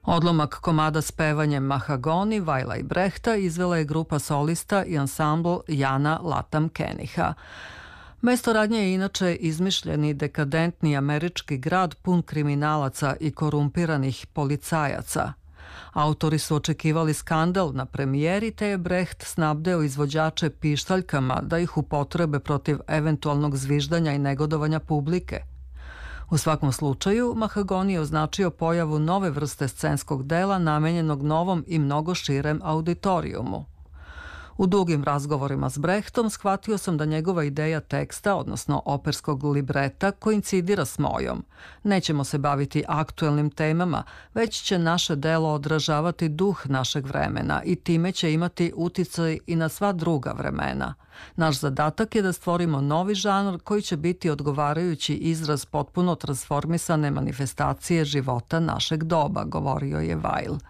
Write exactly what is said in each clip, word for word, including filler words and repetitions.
Odlomak komada s pevanjem Mahagoni, Weila i Brehta izvela je grupa solista i ansambl Jana Latam Keniha. Mesto radnje je inače izmišljeni dekadentni američki grad pun kriminalaca i korumpiranih policajaca. Autori su očekivali skandal na premijeri, te je Breht snabdeo izvođače pištaljkama da ih upotrebe protiv eventualnog zviždanja i negodovanja publike. U svakom slučaju, Mahagoni je označio pojavu nove vrste scenskog dela namenjenog novom i mnogo širem auditorijumu. U dugim razgovorima s Brehtom shvatio sam da njegova ideja teksta, odnosno operskog libreta, koincidira s mojom. Nećemo se baviti aktuelnim temama, već će naše delo odražavati duh našeg vremena i time će imati uticaj i na sva druga vremena. Naš zadatak je da stvorimo novi žanr koji će biti odgovarajući izraz potpuno transformisane manifestacije života našeg doba, govorio je Weil.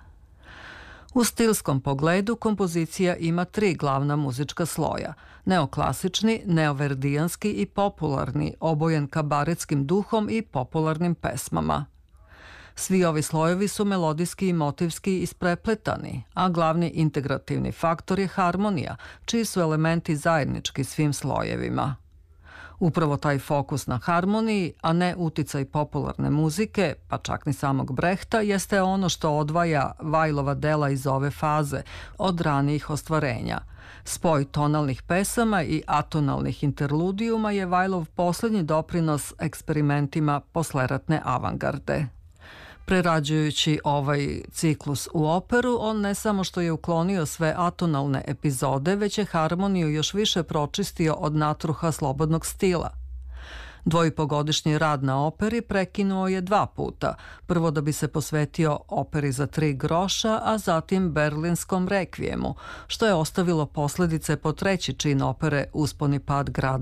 U stilskom pogledu kompozicija ima tri glavna muzička sloja: neoklasični, neoverdijanski i popularni, obojen kabaretskim duhom i popularnim pesmama. Svi ovi slojevi su melodijski i motivski isprepletani, a glavni integrativni faktor je harmonija, čiji su elementi zajednički svim slojevima. Upravo taj fokus na harmoniji, a ne uticaj popularne muzike, pa čak ni samog Brehta, jeste ono što odvaja Weilova dela iz ove faze od ranijih ostvarenja. Spoj tonalnih pesama i atonalnih interludijuma je Weilov poslednji doprinos eksperimentima posleratne avangarde. Prerađujući ovaj ciklus u operu, on ne samo što je uklonio sve atonalne epizode, već je harmoniju još više pročistio od natruha slobodnog stila. Dvojipogodišnji rad na operi prekinuo je dva puta, prvo da bi se posvetio operi za tri groša, a zatim berlinskom rekvijemu, što je ostavilo posledice po treći čin opere Uspon i pad grada